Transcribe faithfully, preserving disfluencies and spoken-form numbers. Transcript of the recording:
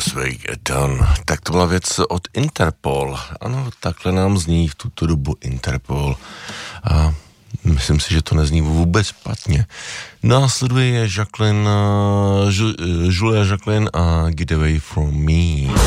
way get done. Tak to byla věc od Interpol. Ano, takhle nám zní v tuto dobu Interpol. A myslím si, že to nezní vůbec špatně. Následuje Jacqueline, uh, Julia Jacqueline a Get Away From Me.